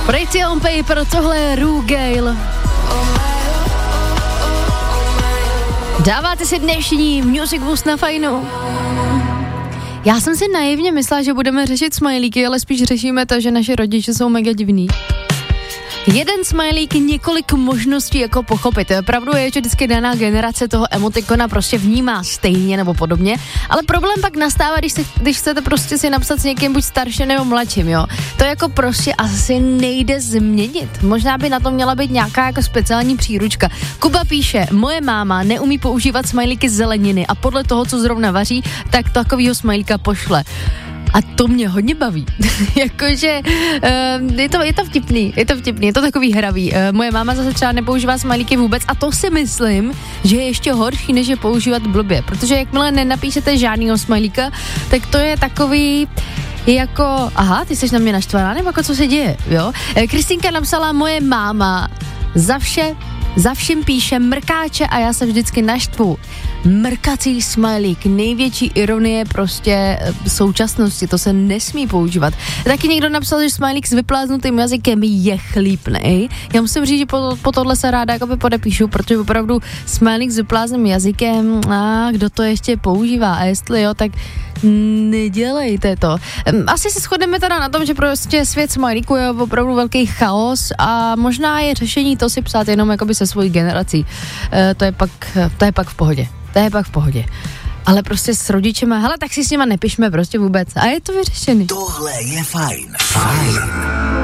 Pretty on Paper, tohle je Rue Gale. Dáváte si dnešní Music Boost na Fajnu? Já jsem si naivně myslela, že budeme řešit smajlíky, ale spíš řešíme to, že naše rodiče jsou mega divní. Jeden smajlík, několik možností jako pochopit. Pravdou je, že vždycky daná generace toho emotikona prostě vnímá stejně nebo podobně, ale problém pak nastává, když chcete prostě si napsat s někým buď starším nebo mladším, jo. To jako prostě asi nejde změnit. Možná by na to měla být nějaká jako speciální příručka. Kuba píše, moje máma neumí používat smajlíky z zeleniny a podle toho, co zrovna vaří, tak takovýho smajlíka pošle. A to mě hodně baví. Jakože je to vtipný, je to takový hravý. Moje máma zase třeba nepoužívá smajlíky vůbec a to si myslím, že je ještě horší, než je používat blbě. Protože jakmile nenapíšete žádnýho smajlíka, tak to je takový jako, aha, ty jsi na mě naštvaná, nebo jako co se děje, jo? Kristýnka napsala, moje máma za vším píše mrkáče a já se vždycky naštvu. Mrkací smajlík, největší ironie prostě současnosti, to se nesmí používat. Taky někdo napsal, že smajlík s vypláznutým jazykem je chlípnej. Já musím říct, že po tohle se ráda jakoby podepíšu, protože opravdu smajlík s vypláznutým jazykem, kdo to ještě používá a jestli jo, tak nedělejte to. Asi se shodneme teda na tom, že prostě svět smajlíku je opravdu velký chaos a možná je řešení to si psát jenom jakoby se svojí generací. To je pak v pohodě. Ale prostě s rodičema, hele, tak si s nima nepišme prostě vůbec. A je to vyřešený. Tohle je fajn.